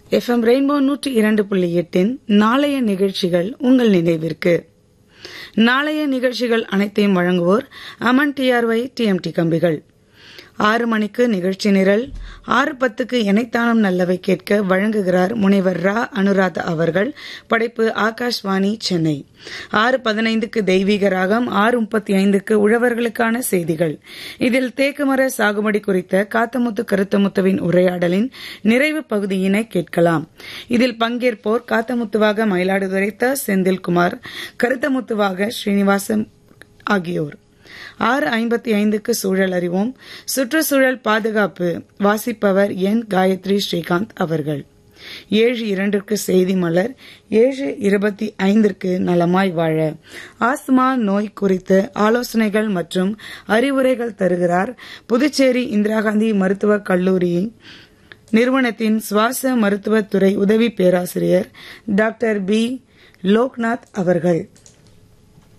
FM rainbow 102.8 நாளைய நிகழ்ச்சிகள் உங்கள் நினைவிற்கு. நாளைய நிகழ்ச்சிகள் அனைத்தையும் வழங்குவோர் அமன் TRY TMT கம்பிகள். 6 மணிக்கு நிகழ்ச்சி நிரல், 6:10க்கு இணைத்தானம் நல்லவை கேட்க வழங்குகிறார் முனைவர் ரா அனுராதா அவர்கள். படைப்பு ஆகாஷ்வாணி சென்னை. 6:15க்கு தெய்வீக ராகம், 6:35க்கு உழவர்களுக்கான செய்திகள். இதில் தேக்குமர சாகுபடி குறித்த காத்தமுத்து கருத்தமுத்துவின் உரையாடலின் நிறைவு பகுதியினை கேட்கலாம். இதில் பங்கேற்போர் காத்தமுத்துவாக மயிலாடுதுறை செந்தில்குமார், கருத்தமுத்துவாக ஸ்ரீனிவாசன் ஆகியோர். 6:55க்கு சூழல் அறிவோம், சுற்றுச்சூழல் பாதுகாப்பு. வாசிப்பவர் என் காயத்ரி ஸ்ரீகாந்த் அவர்கள். 7:02க்கு செய்தி மலர், 7:25க்கு நலமாய் வாழ ஆஸ்துமா நோய் குறித்த ஆலோசனைகள் மற்றும் அறிவுரைகள் தருகிறார் புதுச்சேரி இந்திரா காந்தி மருத்துவக் கல்லூரி நிறுவனத்தின் சுவாச மருத்துவத்துறை உதவி பேராசிரியர் டாக்டர் பி லோக்நாத் அவர்கள்.